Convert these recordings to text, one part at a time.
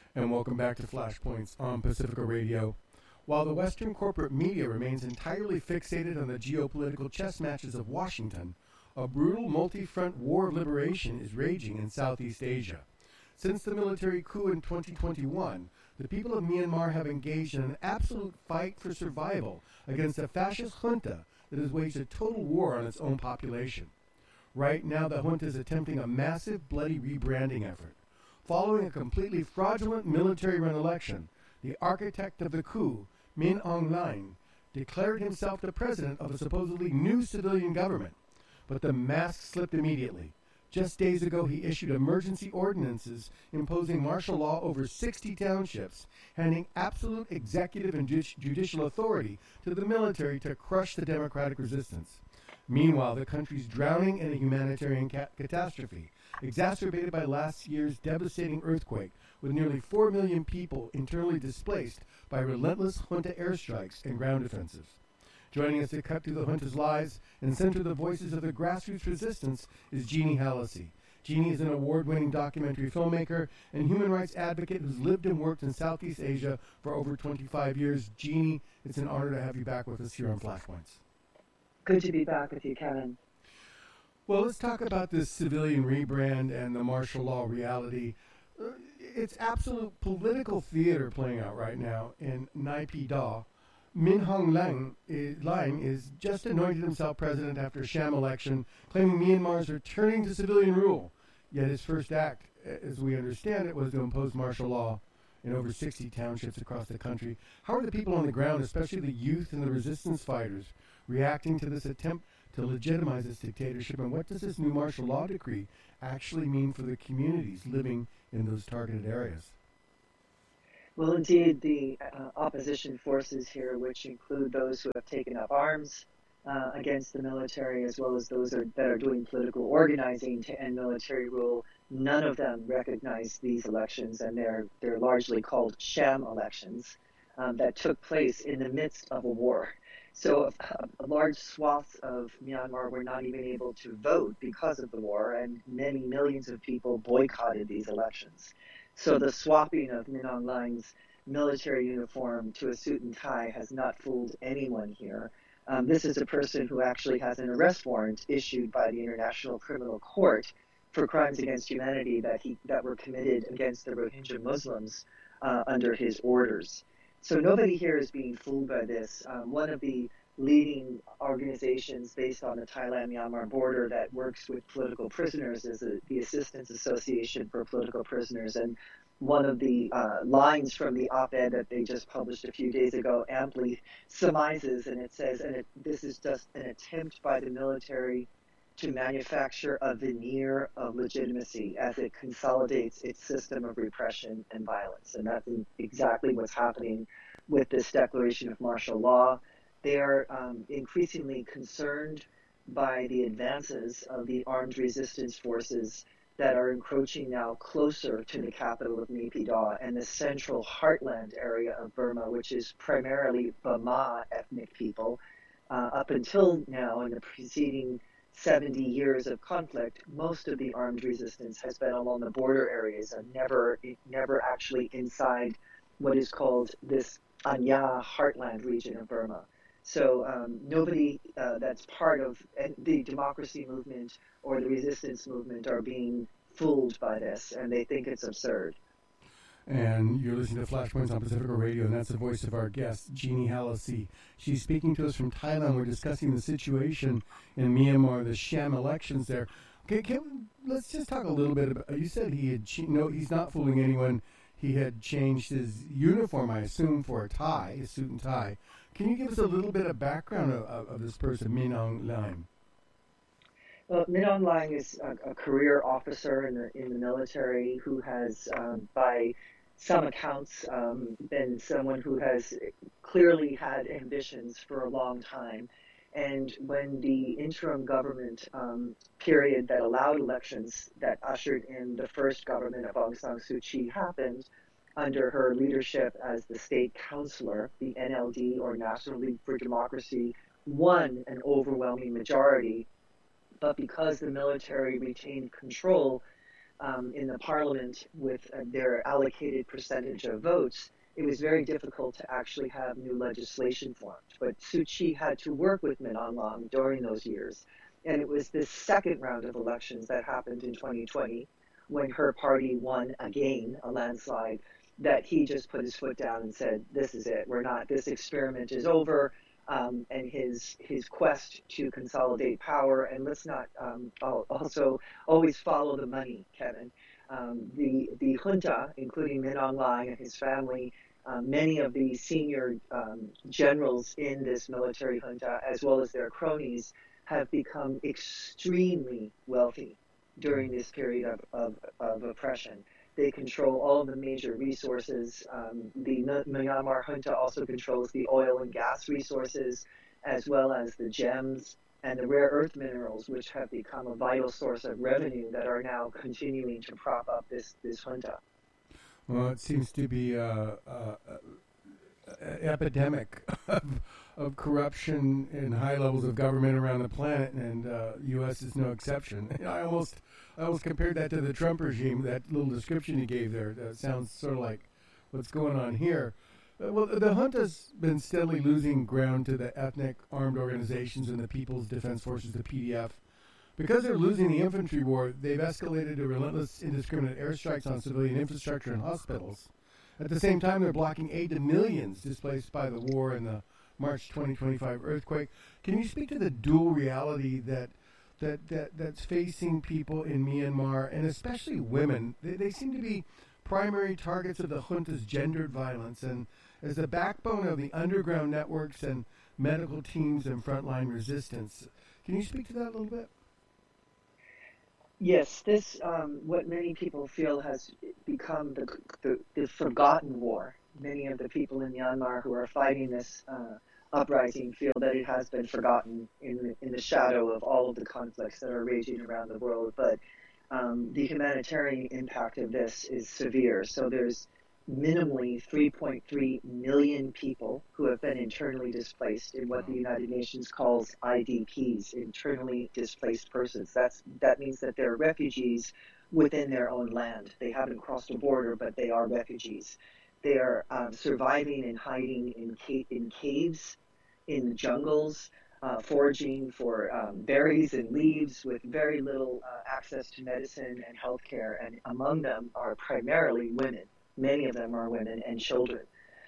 And welcome back to Flashpoints on Pacifica Radio. While the Western corporate media remains entirely fixated on the geopolitical chess matches of Washington, a brutal multi-front war of liberation is raging in Southeast Asia. Since the military coup in 2021, the people of Myanmar have engaged in an absolute fight for survival against a fascist junta that has waged a total war on its own population. Right now, the junta is attempting a massive, bloody rebranding effort. Following a completely fraudulent military-run election, the architect of the coup, Min Aung Hlaing, declared himself the president of a supposedly new civilian government. But the mask slipped immediately. Just days ago, he issued emergency ordinances imposing martial law over 60 townships, handing absolute executive and judicial authority to the military to crush the democratic resistance. Meanwhile, the country's drowning in a humanitarian catastrophe, exacerbated by last year's devastating earthquake, with nearly 4 million people internally displaced by relentless junta airstrikes and ground offensives. Joining us to cut through the junta's lies and center the voices of the grassroots resistance is Jeannie Hallacy. Jeannie is an award-winning documentary filmmaker and human rights advocate who's lived and worked in Southeast Asia for over 25 years. Jeannie, it's an honor to have you back with us here on Flashpoints. Good to be back with you, Kevin. Well, let's talk about this civilian rebrand and the martial law reality. It's absolute political theater playing out right now in Naypyidaw. Min Aung Hlaing is just anointed himself president after a sham election, claiming Myanmar is returning to civilian rule. Yet his first act, as we understand it, was to impose martial law in over 60 townships across the country. How are the people on the ground, especially the youth and the resistance fighters, reacting to this attempt to legitimize this dictatorship? And what does this new martial law decree actually mean for the communities living in those targeted areas? Well, indeed, the opposition forces here, which include those who have taken up arms against the military, as well as those that are doing political organizing to end military rule, none of them recognize these elections, and they're largely called sham elections that took place in the midst of a war. So a large swaths of Myanmar were not even able to vote because of the war, and many millions of people boycotted these elections. So the swapping of Min Aung Hlaing's military uniform to a suit and tie has not fooled anyone here. This is a person who actually has an arrest warrant issued by the International Criminal Court for crimes against humanity that were committed against the Rohingya Muslims under his orders. So nobody here is being fooled by this. One of the leading organizations based on the Thailand-Myanmar border that works with political prisoners is the Assistance Association for Political Prisoners. And one of the lines from the op-ed that they just published a few days ago amply surmises, and it says, this is just an attempt by the military to manufacture a veneer of legitimacy as it consolidates its system of repression and violence. And that's exactly what's happening with this declaration of martial law. They are increasingly concerned by the advances of the armed resistance forces that are encroaching now closer to the capital of Naypyidaw and the central heartland area of Burma, which is primarily Bama ethnic people. Up until now, in the preceding 70 years of conflict, most of the armed resistance has been along the border areas and never actually inside what is called this Anya heartland region of Burma. So nobody that's part of the democracy movement or the resistance movement are being fooled by this, and they think it's absurd. And you're listening to Flashpoints on Pacifica Radio, and that's the voice of our guest, Jeannie Hallacy. She's speaking to us from Thailand. We're discussing the situation in Myanmar, the sham elections there. Okay, let's just talk a little bit about. You said he's not fooling anyone. He had changed his uniform, I assume, for a suit and tie. Can you give us a little bit of background of this person, Min Aung Hlaing? Well, Min Aung Hlaing is a career officer in the military who has, by some accounts, been someone who has clearly had ambitions for a long time. And when the interim government period that allowed elections that ushered in the first government of Aung San Suu Kyi happened, under her leadership as the state counselor, the NLD, or National League for Democracy, won an overwhelming majority. But because the military retained control in the parliament with their allocated percentage of votes, it was very difficult to actually have new legislation formed. But Suu Kyi had to work with Min Aung Hlaing during those years. And it was this second round of elections that happened in 2020 when her party won again, a landslide, that he just put his foot down and said, this is it. We're not, this experiment is over. And his quest to consolidate power, and let's not also always follow the money, Kevin. The junta, including Min Aung Hlaing and his family, many of the senior generals in this military junta, as well as their cronies, have become extremely wealthy during this period of oppression. They control all of the major resources. The Myanmar junta also controls the oil and gas resources, as well as the gems and the rare earth minerals, which have become a vital source of revenue that are now continuing to prop up this junta. Well, it seems to be an epidemic of corruption in high levels of government around the planet, and U.S. is no exception. I almost compared that to the Trump regime. That little description you gave there sounds sort of like what's going on here. Well, the junta's been steadily losing ground to the ethnic armed organizations and the People's Defense Forces, the PDF. Because they're losing the infantry war, they've escalated to relentless, indiscriminate airstrikes on civilian infrastructure and hospitals. At the same time, they're blocking aid to millions displaced by the war and the March 2025 earthquake. Can you speak to the dual reality that's facing people in Myanmar, and especially women? They seem to be primary targets of the junta's gendered violence, and as the backbone of the underground networks and medical teams and frontline resistance. Can you speak to that a little bit? Yes, this what many people feel has become the forgotten war. Many of the people in Myanmar who are fighting this uprising feel that it has been forgotten in the shadow of all of the conflicts that are raging around the world. But the humanitarian impact of this is severe. So there's minimally 3.3 million people who have been internally displaced in what the United Nations calls IDPs, internally displaced persons. That means that they're refugees within their own land. They haven't crossed a border, but they are refugees. They are surviving and hiding in caves, in jungles, foraging for berries and leaves with very little access to medicine and healthcare. And among them are primarily women. Many of them are women and children.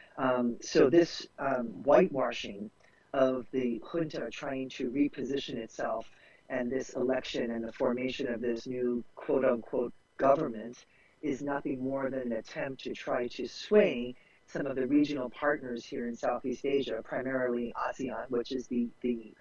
So this whitewashing of the junta trying to reposition itself, and this election and the formation of this new quote-unquote government is nothing more than an attempt to try to sway some of the regional partners here in Southeast Asia, primarily ASEAN, which is the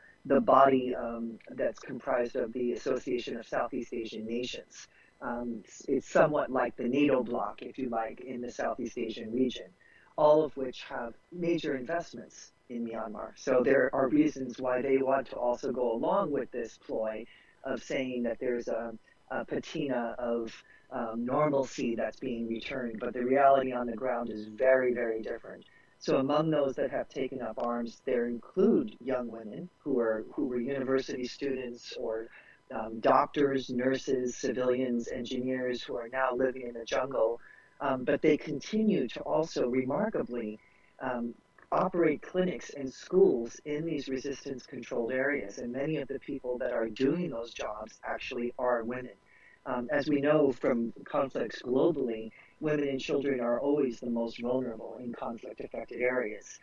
body that's comprised of the Association of Southeast Asian Nations. It's somewhat like the NATO bloc, if you like, in the Southeast Asian region, all of which have major investments in Myanmar. So there are reasons why they want to also go along with this ploy of saying that there's a patina of normalcy that's being returned, but the reality on the ground is very, very different. So among those that have taken up arms, there include young women who were university students or doctors, nurses, civilians, engineers who are now living in the jungle, but they continue to also remarkably operate clinics and schools in these resistance-controlled areas, and many of the people that are doing those jobs actually are women. As we know from conflicts globally, women and children are always the most vulnerable in conflict-affected areas.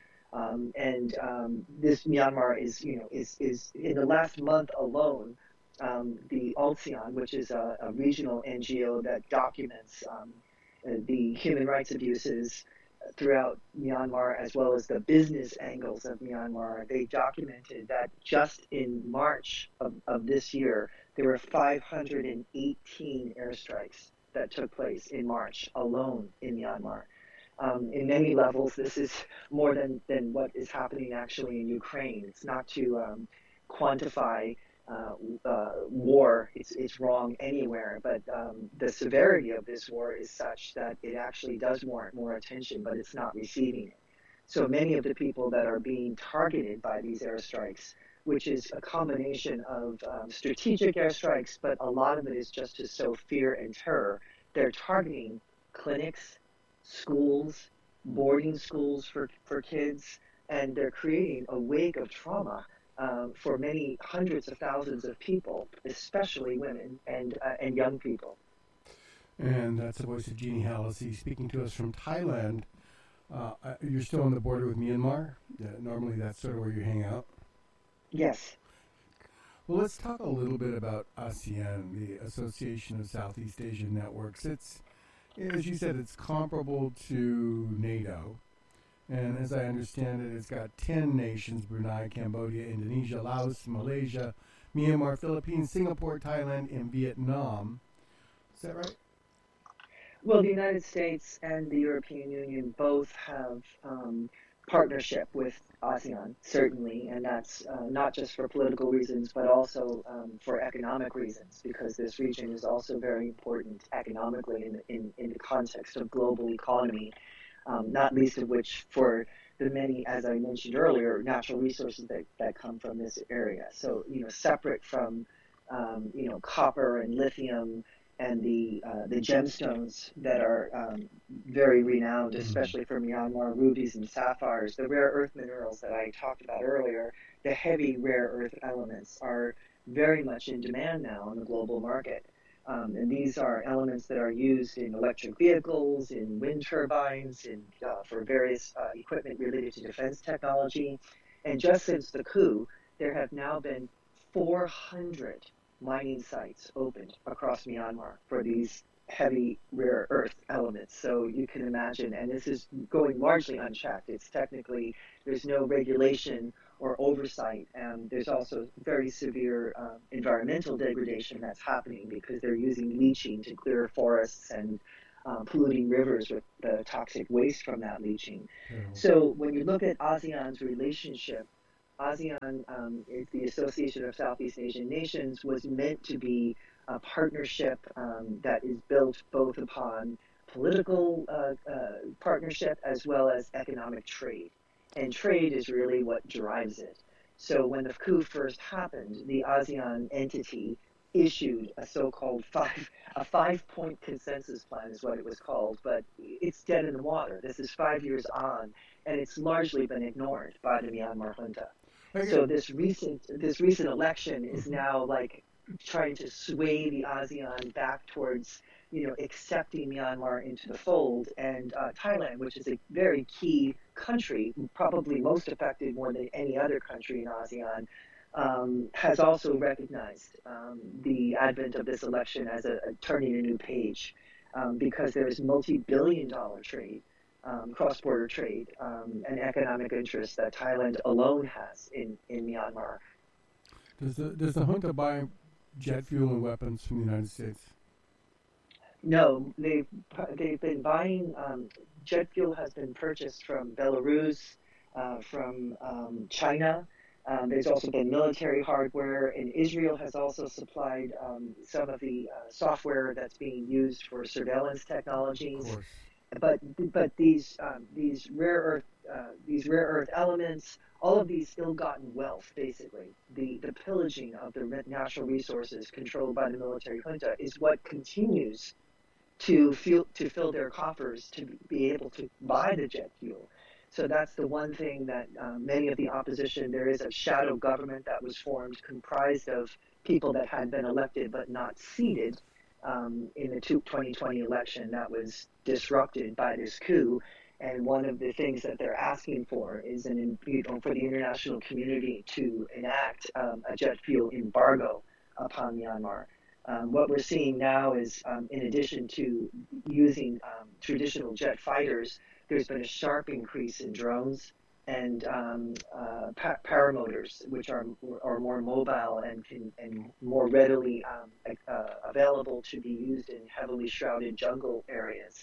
This Myanmar is in the last month alone, the ALTSEAN, which is a regional NGO that documents the human rights abuses throughout Myanmar, as well as the business angles of Myanmar. They documented that just in March of this year, there were 518 airstrikes that took place in March alone in Myanmar. In many levels, this is more than what is happening actually in Ukraine. It's not to quantify war, it's wrong anywhere, but the severity of this war is such that it actually does warrant more attention, but it's not receiving it. So many of the people that are being targeted by these airstrikes which is a combination of strategic airstrikes, but a lot of it is just to sow fear and terror. They're targeting clinics, schools, boarding schools for kids, and they're creating a wake of trauma for many hundreds of thousands of people, especially women and young people. And that's the voice of Jeannie Hallacy speaking to us from Thailand. You're still on the border with Myanmar? Normally that's sort of where you hang out? Yes. Well, let's talk a little bit about ASEAN, the Association of Southeast Asian Networks. It's, as you said, it's comparable to NATO. And as I understand it, it's got 10 nations: Brunei, Cambodia, Indonesia, Laos, Malaysia, Myanmar, Philippines, Singapore, Thailand, and Vietnam. Is that right? Well, the United States and the European Union both have partnership with ASEAN, certainly, and that's not just for political reasons, but also for economic reasons, because this region is also very important economically in the context of global economy, not least of which for the many, as I mentioned earlier, natural resources that come from this area. So, separate from, copper and lithium and the gemstones that are very renowned, especially for Myanmar, rubies and sapphires, the rare earth minerals that I talked about earlier, the heavy rare earth elements are very much in demand now in the global market. And these are elements that are used in electric vehicles, in wind turbines, for various equipment related to defense technology. And just since the coup, there have now been 400 mining sites opened across Myanmar for these heavy rare earth elements. So you can imagine, and this is going largely unchecked. It's technically, there's no regulation or oversight, and there's also very severe environmental degradation that's happening because they're using leaching to clear forests and polluting rivers with the toxic waste from that leaching. So when you look at ASEAN's relationship, ASEAN, the Association of Southeast Asian Nations, was meant to be a partnership that is built both upon political partnership as well as economic trade. And trade is really what drives it. So when the coup first happened, the ASEAN entity issued a so-called five-point consensus plan is what it was called, but it's dead in the water. This is 5 years on, and it's largely been ignored by the Myanmar junta. So this recent election is now like trying to sway the ASEAN back towards, accepting Myanmar into the fold, and Thailand, which is a very key country, probably most affected more than any other country in ASEAN, has also recognized the advent of this election as a turning a new page, because there is multi-billion-dollar trade. Cross-border trade and economic interests that Thailand alone has in Myanmar. Does the junta buy jet fuel and weapons from the United States? No, they've been buying jet fuel has been purchased from Belarus, from China. There's also been military hardware, and Israel has also supplied some of the software that's being used for surveillance technologies. Of course. But these rare earth elements, all of these ill-gotten wealth, basically the pillaging of the natural resources controlled by the military junta, is what continues to fill their coffers to be able to buy the jet fuel. So that's the one thing that many of the opposition, there is a shadow government that was formed comprised of people that had been elected but not seated in the 2020 election that was disrupted by this coup. And one of the things that they're asking for is for the international community to enact a jet fuel embargo upon Myanmar. What we're seeing now is, in addition to using traditional jet fighters, there's been a sharp increase in drones and paramotors, which are more mobile and more readily available to be used in heavily shrouded jungle areas.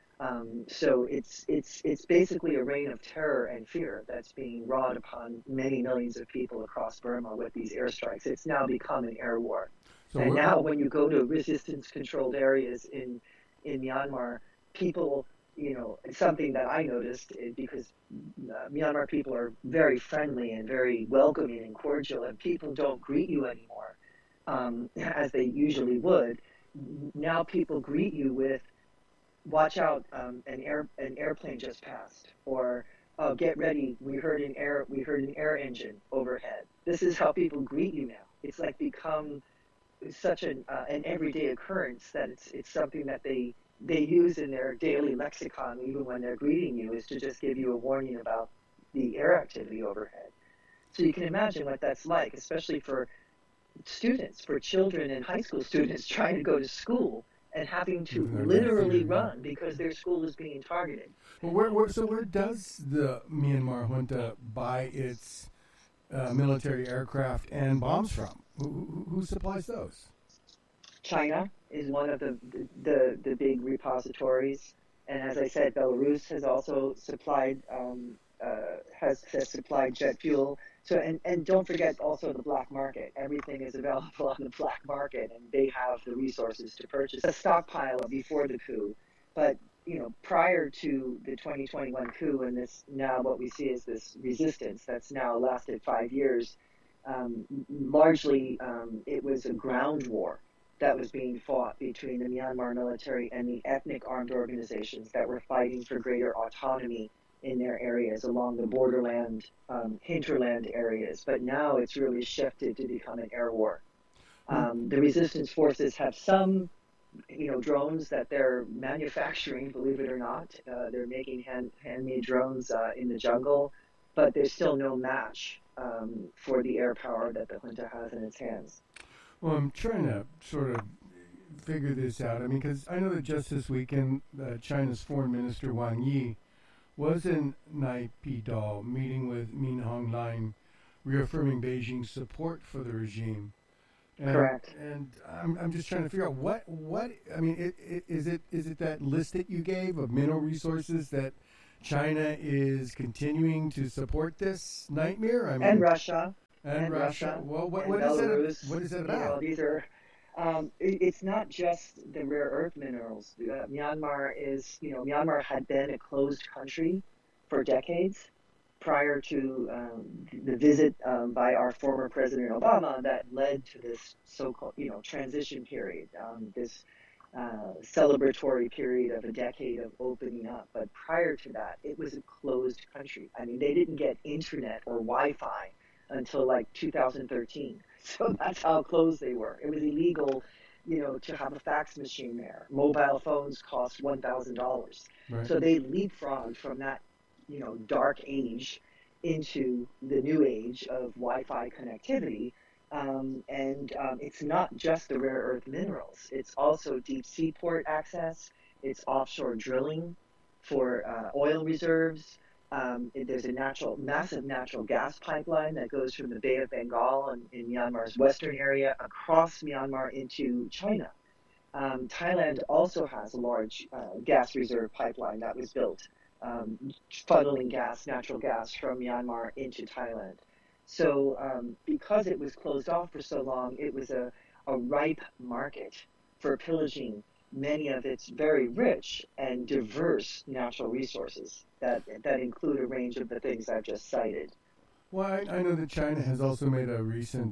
So it's basically a reign of terror and fear that's being wrought upon many millions of people across Burma with these airstrikes. It's now become an air war. So now when you go to resistance-controlled areas in Myanmar, people something that I noticed because Myanmar people are very friendly and very welcoming and cordial, and people don't greet you anymore as they usually would. Now people greet you with "Watch out, an airplane just passed," or "Get ready, we heard an air engine overhead." This is how people greet you now. It's like become such an everyday occurrence that it's something that they use in their daily lexicon, even when they're greeting you, is to just give you a warning about the air activity overhead. So you can imagine what that's like, especially for students, for children and high school students trying to go to school and having to literally run because their school is being targeted. Well, where does the Myanmar junta buy its military aircraft and bombs from? Who supplies those? China is one of the big repositories, and as I said, Belarus has also supplied has supplied jet fuel. So and don't forget also the black market. Everything is available on the black market, and they have the resources to purchase a stockpile before the coup. But prior to the 2021 coup, and this now what we see is this resistance that's now lasted 5 years. Largely, it was a ground war that was being fought between the Myanmar military and the ethnic armed organizations that were fighting for greater autonomy in their areas along the borderland, hinterland areas. But now it's really shifted to become an air war. The resistance forces have some, drones that they're manufacturing, believe it or not. They're making handmade drones in the jungle, but there's still no match for the air power that the junta has in its hands. Well, I'm trying to sort of figure this out. I mean, because I know that just this weekend, China's Foreign Minister Wang Yi was in Naypyidaw meeting with Min Aung Hlaing, reaffirming Beijing's support for the regime. And, Correct. And I'm just trying to figure out what I mean, is it that list that you gave of mineral resources that China is continuing to support this nightmare? I mean, and Russia. And Russia. Well, what is it about? These are. It's not just the rare earth minerals. Myanmar had been a closed country for decades prior to the visit by our former President Obama that led to this so-called, transition period, this celebratory period of a decade of opening up. But prior to that, it was a closed country. I mean, they didn't get internet or Wi-Fi until like 2013. So that's how close they were. It was illegal, to have a fax machine there. Mobile phones cost $1,000. Right. So they leapfrogged from that, dark age into the new age of Wi-Fi connectivity. It's not just the rare earth minerals. It's also deep sea port access. It's offshore drilling for oil reserves. There's a massive natural gas pipeline that goes from the Bay of Bengal in Myanmar's western area across Myanmar into China. Thailand also has a large gas reserve pipeline that was built, funneling natural gas from Myanmar into Thailand. So because it was closed off for so long, it was a ripe market for pillaging many of its very rich and diverse natural resources that include a range of the things I've just cited. Well, I know that China has also made a recent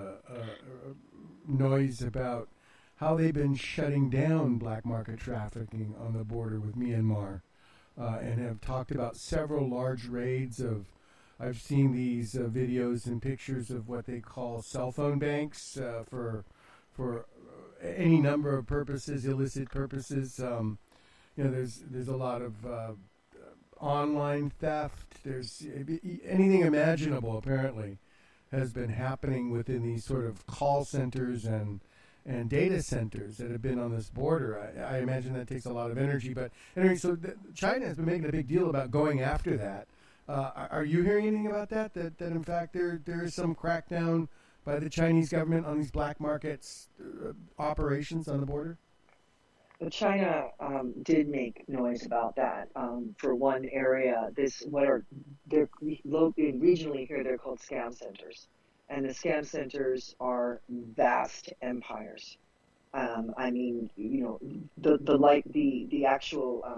noise about how they've been shutting down black market trafficking on the border with Myanmar, and have talked about several large raids of. I've seen these videos and pictures of what they call cell phone banks for any number of purposes, illicit purposes. There's a lot of online theft. There's anything imaginable apparently has been happening within these sort of call centers and data centers that have been on this border. I imagine that takes a lot of energy. But anyway, so China has been making a big deal about going after that. Are you hearing anything about that? That in fact there is some crackdown by the Chinese government on these black markets operations on the border? Well, China did make noise about that. For one area, they're regionally here. They're called scam centers, and the scam centers are vast empires. The actual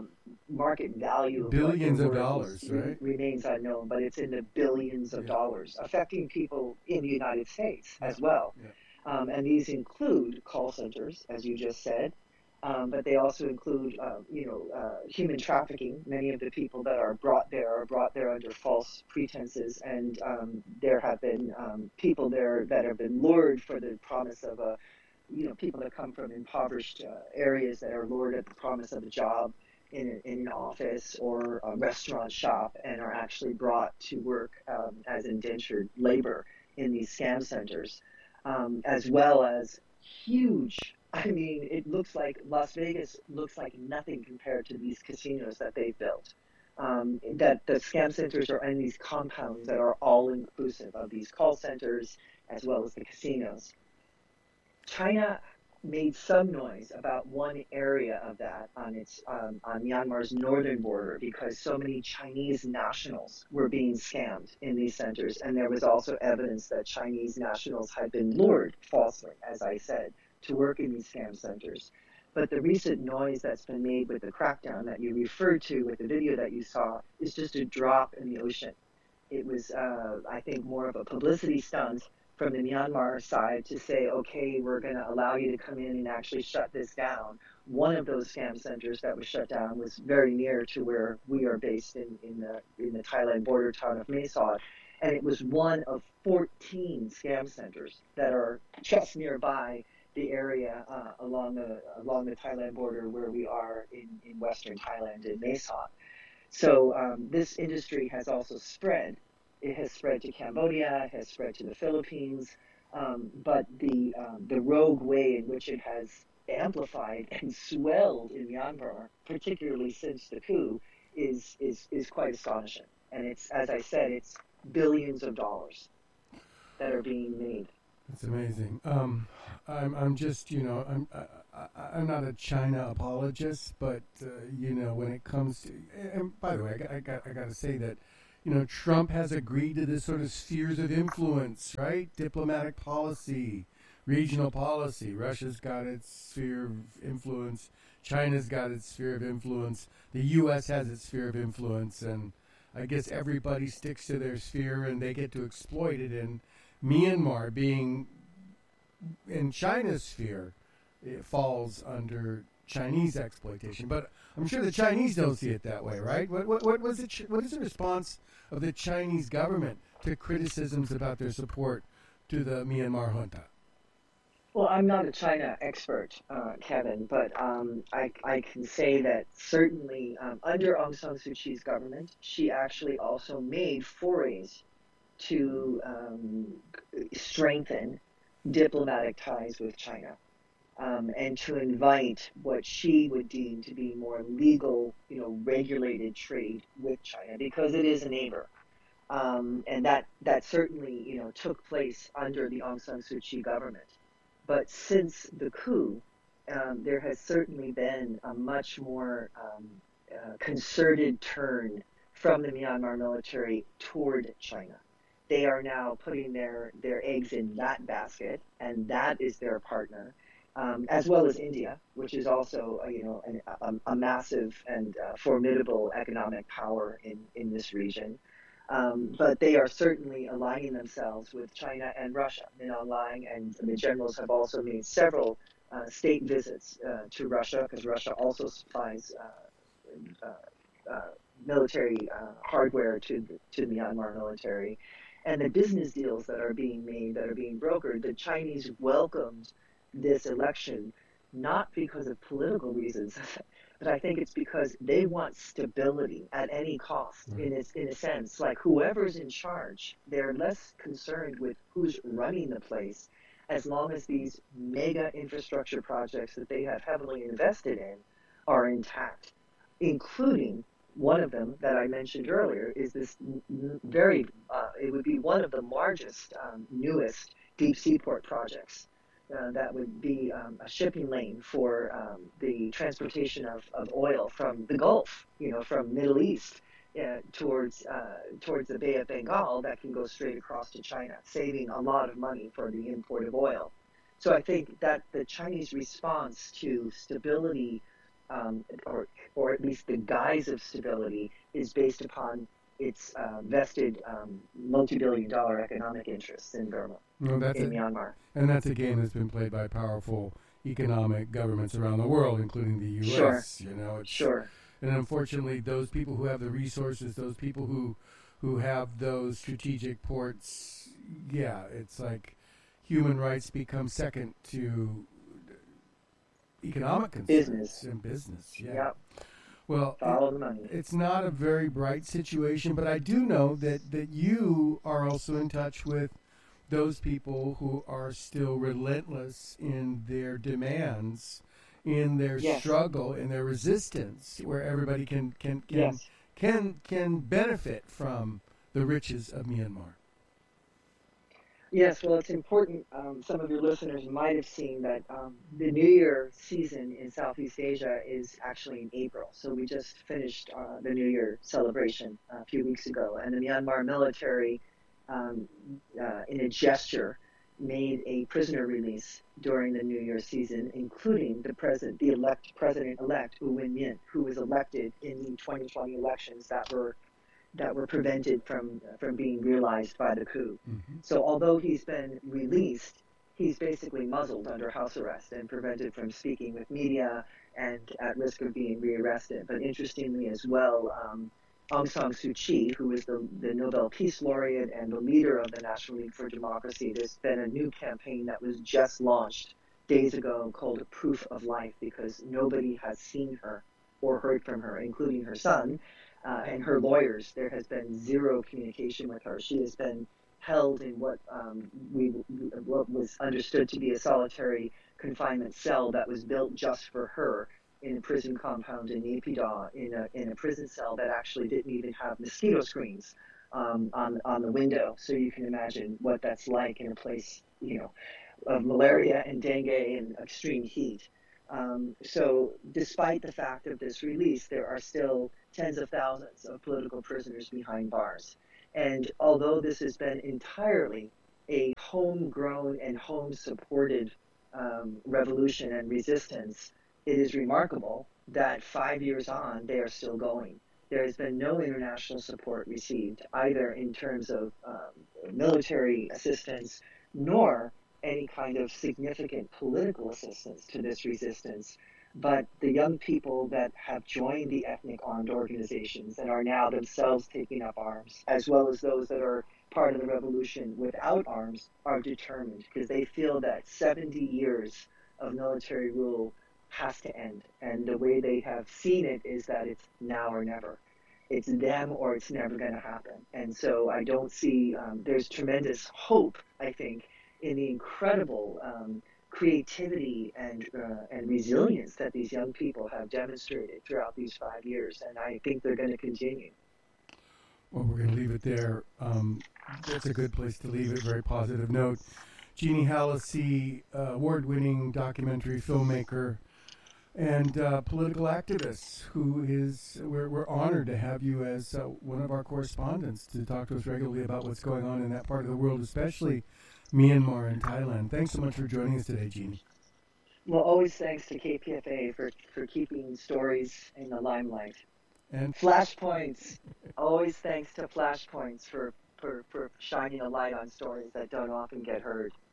market value of billions of dollars, right? remains unknown, but it's in the billions of dollars, affecting people in the United States as well. Yeah. And these include call centers, as you just said, but they also include, human trafficking. Many of the people that are brought there under false pretenses, and there have been people there that have been lured for the promise of people that come from impoverished areas that are lured at the promise of a job in an office or a restaurant shop, and are actually brought to work as indentured labor in these scam centers, as well as huge. I mean, it looks like Las Vegas looks like nothing compared to these casinos that they've built. That the scam centers are in these compounds that are all inclusive of these call centers as well as the casinos. China made some noise about one area of that on Myanmar's northern border, because so many Chinese nationals were being scammed in these centers, and there was also evidence that Chinese nationals had been lured falsely, as I said, to work in these scam centers. But the recent noise that's been made with the crackdown that you referred to with the video that you saw is just a drop in the ocean. It was, I think, more of a publicity stunt from the Myanmar side to say, okay, we're going to allow you to come in and actually shut this down. One of those scam centers that was shut down was very near to where we are based in the Thailand border town of Mae Sot, and it was one of 14 scam centers that are just nearby the area along the Thailand border where we are in western Thailand in Mae Sot. So this industry has also spread. It has spread to Cambodia, it has spread to the Philippines, but the rogue way in which it has amplified and swelled in Myanmar, particularly since the coup, is quite astonishing. And it's, as I said, it's billions of dollars that are being made. It's amazing. I'm just, I'm not a China apologist, but when it comes to, and by the way, I got to say that, Trump has agreed to this sort of spheres of influence, right? Diplomatic policy, regional policy. Russia's got its sphere of influence. China's got its sphere of influence. The U.S. has its sphere of influence, and I guess everybody sticks to their sphere, and they get to exploit it. And Myanmar, being in China's sphere, it falls under Chinese exploitation. But I'm sure the Chinese don't see it that way, right? What is the response of the Chinese government to criticisms about their support to the Myanmar junta? Well, I'm not a China expert, Kevin, but I can say that certainly under Aung San Suu Kyi's government, she actually also made forays to strengthen diplomatic ties with China, and to invite what she would deem to be more legal, regulated trade with China, because it is a neighbor. And that certainly, took place under the Aung San Suu Kyi government. But since the coup, there has certainly been a much more concerted turn from the Myanmar military toward China. They are now putting their eggs in that basket, and that is their partner, as well as India, which is also a massive and formidable economic power in this region. But they are certainly aligning themselves with China and Russia. Min Aung and the generals have also made several state visits to Russia, because Russia also supplies military hardware to the Myanmar military. And the business deals that are being made, that are being brokered, the Chinese welcomed this election not because of political reasons, but I think it's because they want stability at any cost. In a sense, like whoever's in charge, they're less concerned with who's running the place, as long as these mega infrastructure projects that they have heavily invested in are intact, including one of them that I mentioned earlier is this it would be one of the largest, newest deep seaport projects. That would be a shipping lane for the transportation of oil from the Gulf, from Middle East towards the Bay of Bengal, that can go straight across to China, saving a lot of money for the import of oil. So I think that the Chinese response to stability or at least the guise of stability, is based upon its vested multi-billion-dollar economic interests in Burma, Well, in Myanmar. and that's a game that's been played by powerful economic governments around the world, including the Sure, U.S. You know, sure. and unfortunately, those people who have the resources, those people who have those strategic ports, yeah, it's like human rights become second to economic concerns and business. Yeah. Yep. Well, Follow the money. it's not a very bright situation, but I do know that you are also in touch with those people who are still relentless in their demands, in their Yes. struggle, in their resistance, where everybody Yes. can benefit from the riches of Myanmar. Yes, well, it's important. Some of your listeners might have seen that the New Year season in Southeast Asia is actually in April. So we just finished the New Year celebration a few weeks ago, and the Myanmar military, um, in a gesture, made a prisoner release during the New Year season, including the president-elect U Win Myint, who was elected in the 2020 elections that were prevented from being realized by the coup. Mm-hmm. So although he's been released, he's basically muzzled under house arrest and prevented from speaking with media and at risk of being rearrested. But interestingly as well, Aung San Suu Kyi, who is the Nobel Peace Laureate and the leader of the National League for Democracy, there's been a new campaign that was just launched days ago called Proof of Life, because nobody has seen her or heard from her, including her son, and her lawyers. There has been zero communication with her. She has been held in what was understood to be a solitary confinement cell that was built just for her in a prison compound in Naypyidaw, in a prison cell that actually didn't even have mosquito screens on the window. So you can imagine what that's like in a place, of malaria and dengue and extreme heat. So despite the fact of this release, there are still tens of thousands of political prisoners behind bars. And although this has been entirely a homegrown and home-supported revolution and resistance, it is remarkable that 5 years on, they are still going. There has been no international support received, either in terms of military assistance, nor any kind of significant political assistance to this resistance. But the young people that have joined the ethnic armed organizations and are now themselves taking up arms, as well as those that are part of the revolution without arms, are determined because they feel that 70 years of military rule has to end. And the way they have seen it is that it's now or never. It's them or it's never going to happen. And so I don't see, there's tremendous hope, I think, in the incredible creativity and resilience that these young people have demonstrated throughout these 5 years. And I think they're going to continue. Well, we're going to leave it there. That's a good place to leave it. Very positive note. Jeannie Hallacy, award-winning documentary filmmaker and political activist, who is, we're honored to have you as one of our correspondents to talk to us regularly about what's going on in that part of the world, especially Myanmar and Thailand. Thanks so much for joining us today, Jeannie. Well, always thanks to KPFA for keeping stories in the limelight. And Flashpoints, always thanks to Flashpoints for shining a light on stories that don't often get heard.